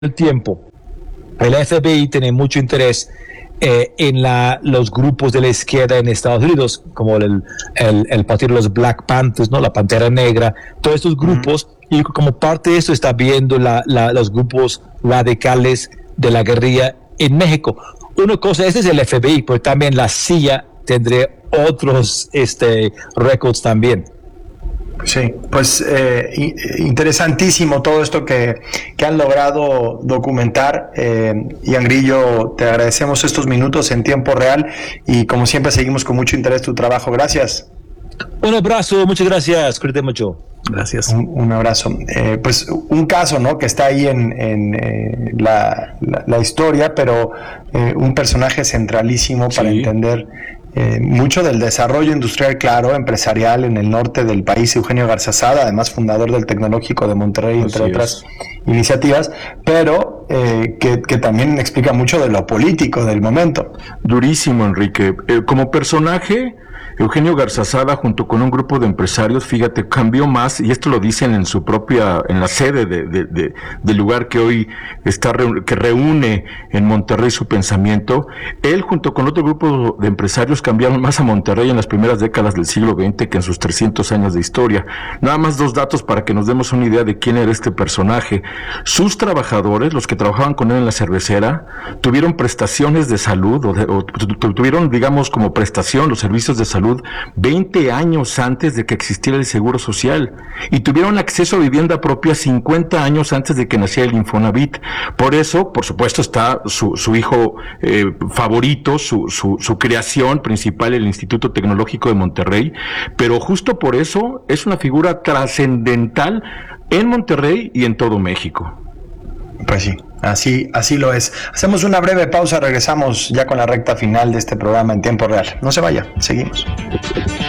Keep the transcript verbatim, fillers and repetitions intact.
el tiempo, el F B I tiene mucho interés eh, en la, los grupos de la izquierda en Estados Unidos, como el, el, el partido de los Black Panthers, ¿no? La Pantera Negra, todos estos grupos, uh-huh. Y como parte de eso está viendo la, la, los grupos radicales de la guerrilla en México. Una cosa, ese es el F B I, pero también la C I A tendría otros este, récords también. Sí, pues eh, interesantísimo todo esto que, que han logrado documentar. Eh, Ian Grillo, te agradecemos estos minutos en tiempo real y como siempre seguimos con mucho interés tu trabajo. Gracias. Un abrazo, muchas gracias, cuídate mucho. Gracias. Un, un abrazo. Eh, pues un caso, ¿no? Que está ahí en, en eh, la, la, la historia, pero eh, un personaje centralísimo para sí. entender Eh, mucho del desarrollo industrial, claro, empresarial en el norte del país. Eugenio Garzazada, además fundador del Tecnológico de Monterrey, Así entre otras es. iniciativas, pero eh, que, que también explica mucho de lo político del momento. Durísimo, Enrique. Eh, como personaje, Eugenio Garzazada, junto con un grupo de empresarios, fíjate, cambió más, y esto lo dicen en su propia, en la sede de, de, de, del lugar que hoy está, que reúne en Monterrey su pensamiento. Él, junto con otro grupo de empresarios, cambiaron más a Monterrey en las primeras décadas del siglo veinte que en sus trescientos años de historia. Nada más dos datos para que nos demos una idea de quién era este personaje. Sus trabajadores, los que trabajaban con él en la cervecera, tuvieron prestaciones de salud, o, de, o tuvieron, digamos, como prestación los servicios de salud veinte años antes de que existiera el Seguro Social, y tuvieron acceso a vivienda propia cincuenta años antes de que naciera el Infonavit. Por eso, por supuesto, está su, su hijo eh, favorito, su, su, su creación principal, el Instituto Tecnológico de Monterrey, pero justo por eso es una figura trascendental en Monterrey y en todo México. Pues sí, así, así lo es. Hacemos una breve pausa, regresamos ya con la recta final de este programa en tiempo real. No se vaya, seguimos.